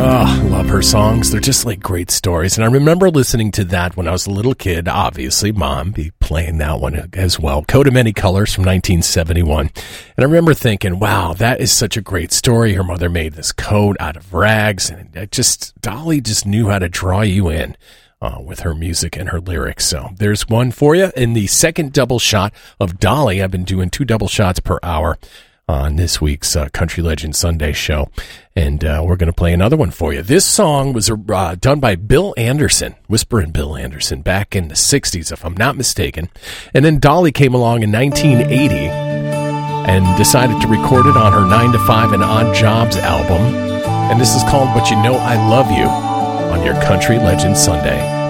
Oh, love her songs. They're just like great stories. And I remember listening to that when I was a little kid. Obviously, Mom be playing that one as well. Coat of Many Colors from 1971. And I remember thinking, wow, that is such a great story. Her mother made this coat out of rags. And Dolly just knew how to draw you in with her music and her lyrics. So there's one for you. In the second double shot of Dolly, I've been doing 2 double shots per hour on this week's Country Legend Sunday show. And we're going to play another one for you. This song was done by Bill Anderson, Whisperin' Bill Anderson, back in the 60s, if I'm not mistaken. And then Dolly came along in 1980 and decided to record it on her 9 to 5 and Odd Jobs album. And this is called But You Know I Love You on your Country Legend Sunday.